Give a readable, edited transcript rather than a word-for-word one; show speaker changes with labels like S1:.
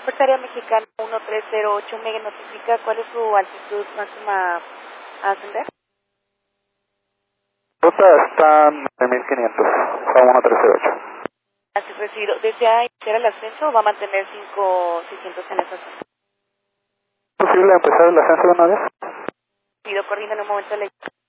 S1: Fuerza Aérea Mexicana 1308 me notifica cuál es su altitud máxima a ascender.
S2: Ruta está en 1500, a 1308.
S1: Así recibido. ¿Desea iniciar el ascenso o va a mantener 5600 en esa zona?
S2: ¿Es posible empezar el ascenso de una vez?
S1: Pido, coordina en un momento.